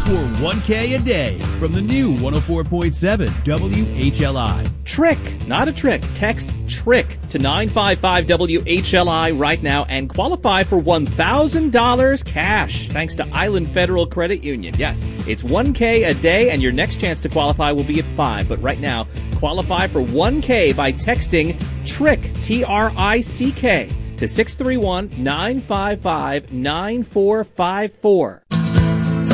for 1K a day from the new 104.7 WHLI. Trick, not a trick. Text TRICK to 955 WHLI right now and qualify for $1,000 cash thanks to Island Federal Credit Union. Yes, it's 1K a day and your next chance to qualify will be at 5. But right now, qualify for 1K by texting TRICK, T-R-I-C-K, to 631-955-9454.